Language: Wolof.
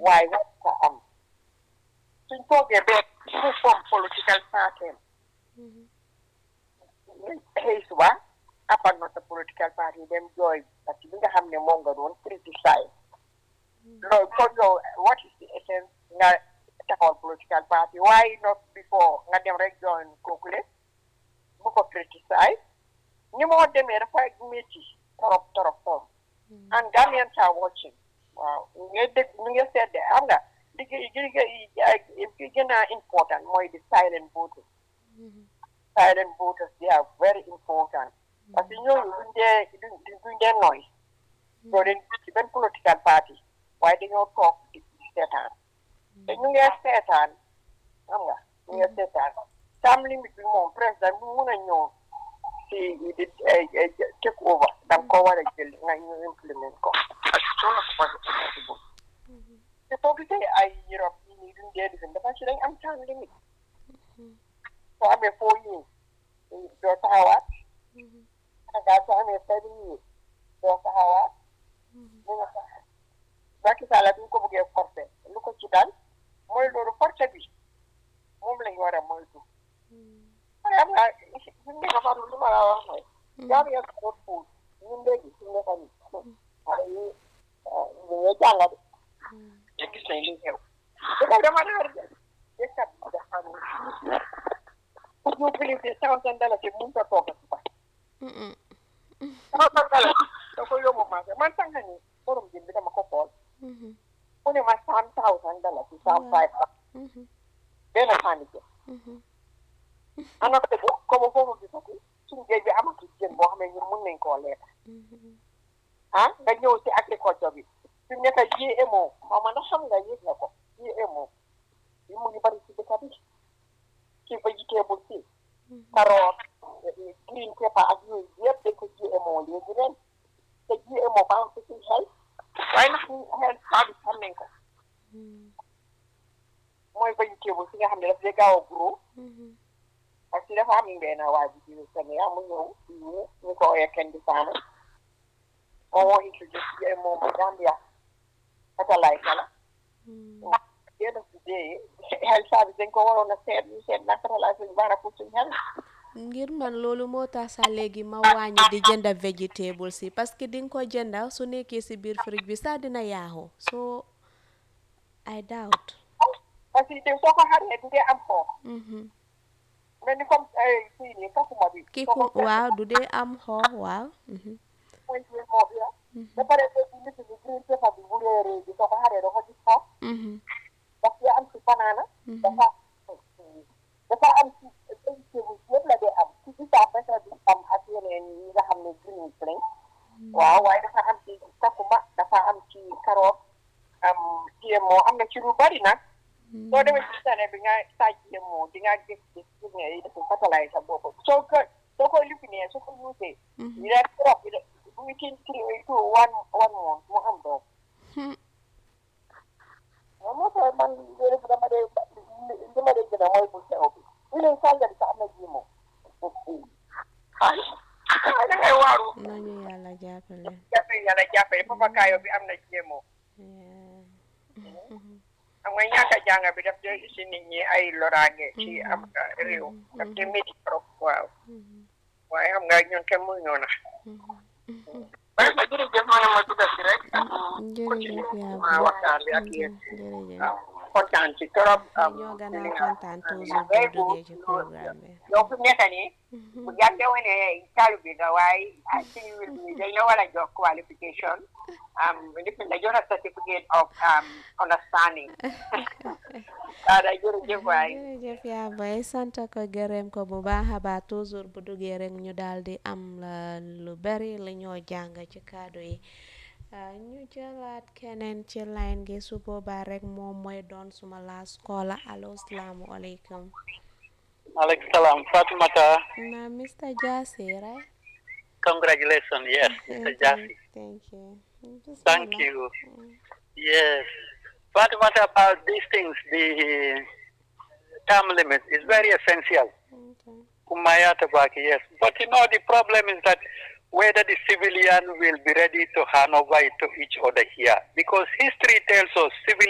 waaye war ko am suñ toogee ba mu form political party xëy suba appal na sa political party dem jooy parce que bi nga xam ne moom nga doon criticize loolu kon yow what is the essence nga taxawal political party why not before nga dem rek join kooku le bu ko criticize ni moo demee dafa métti torop and Ghanaians are watching waaw ngay dégg ñu ngi seet de xam nga liggéey gën a important mooy di silent voters silent voters they are very important parce que ñooñu duñ dee nooy doo leen ci benn political party waaye dañoo toog di seetaan te ñu ngi seetaan xam nga ñu ngi seetaan term limit bi moom président bu mun a ñëw si di take over da nga ko war a jël nga ñu implement ko as soon as possible te soo gisee ay Europe yi nii duñ dee defin dafa ci dañ am term limit soo amee 4 years doo taxawaat Sénégal soo amee 7 years doo taxawaat li nga tax Macky Sall bi ñu ko bëggee forcé lu ko ci dal mooy loolu forcé bi moom lañ war a moytu xam nga ñun de dafa lu ma la wax mooy jaar ya ko pour ñun léegi suñu nekk nii xale yi ñu ngi jànga de te gis nañ li xew te dama naar de kat dafa am pour ñu biliser $1,000 mun ta toog a suba $1,000 da ko yóbbu marché man sax ni borom jën bi dama ko xool mu ne ma $1,000 ci $5,000 benn xaalis ana ko comme foofu gisati suñu géej bi amatul jën boo xam ne ñun mun nañ koo lekk nga ñëw ci agriculture bi fi mu nekk GMO xaw ma ndax xam nga yëg nga ko GMO yi mu ngi bari ci dëkk bi ci vegetable si carotte green pepper ak yooyu yëpp dañ ko GMO léegi ren te GMO baax ci suñu xel waaye ndax xel service xam nañ ko mooy vegetable si nga xam ne daf dee gaaw a gros parce que dafa am benn waa ji ci Sénégal mu ñëw ñu ko ooyee kenn di saana moo introduce GMO mu Gambia fertilizer la yéen a si dee health service dañ ko waroon a seet ñu seet na fertilizer yu baax na pour suñu xel ngir man loolu moo tax sax léegi ma wàññi di jënda vegetable si parce que di nga ko jënda su nekkee si biir fridge bi sax dina yaaxu so I doubt parce que soo ko xaree du dee am xoox mais ni comme fii nii kakuma bi waaw du dee am xoox waaw mooy moo bi ba pare léegi nit ñi green pepper bi bu réeree bi soo ko xaree dafa gis xoox daf dee am ci banana dafa am ci vegetable yëpp la dee am ci bisaab pepper bi am ak yeneen yi nga xam ne green plain waaw waaye dafa am ci kakuma dafa am ci carotte GMO am na ci lu bari nag soo demee ci sane bi nga saaj GMO di nga gis ne yi dafa fertilizer boobu soo ko lifinee soo ko yuusee yi daa trop bi within 3 to 1 month mu am doom moo tax man dama dee gën a mooy bu sew bi ñu leen sàngali sax am na GMO da ngay waaru nañu yàlla jàppale papakaayo bi am na GMO xam nga ñàkk a jàng bi daf dee si nit ñi ay loraange ci am réew daf dee métti trop waaw waaye xam nga ñun kenn mënuñoo na waaye ma jërëjëf ma ne ma dugal si rek jërëjëf yaa waxtaan bi ak yéen jërëjëf kontaan ci trop ñoo gën a kontaan toujours boo duggee ci programme bi yow fi mu nekk nii bu yàggee wane talu bi nga waaye ci dañ la war a jox qualification lifin la jox a certificate of understanding jërëjëf waay jërëjëf yaa bay sant ko gërëm ko bu baax a baax toujours bu duggee rek ñu daal di am lu bari la ñoo jàng ci kaddu yi ñu jëlaat keneen ci line gi su boobaa rek moom mooy doon suma last caller allo salaamu aleykum Aleykum salaam Fatimata na Mr. Jassy right congratulations yes Mr. Jassy thank you yes Fatimata about these things the term limit is very essential Kumayata Baki yes but you know the problem is that whether the civilian will be ready to hand over it to each other here because history tells us civilian